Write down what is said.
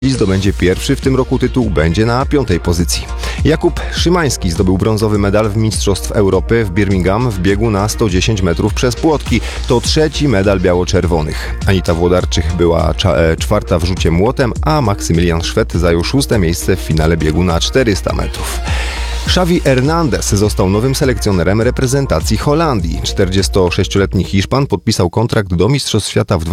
zdobędzie pierwszy, w tym roku tytuł będzie na 5. pozycji. Jakub Szymański zdobył brązowy medal w Mistrzostw Europy w Birmingham w biegu na 110 metrów przez płotki. To 3. medal biało-czerwonych. Anita Włodarczyk była 4. w rzucie młotem, a Maksymilian Szwed zajął 6. miejsce w finale biegu na 400 metrów. Xavi Hernandez został nowym selekcjonerem reprezentacji Holandii. 46-letni Hiszpan podpisał kontrakt do Mistrzostw Świata w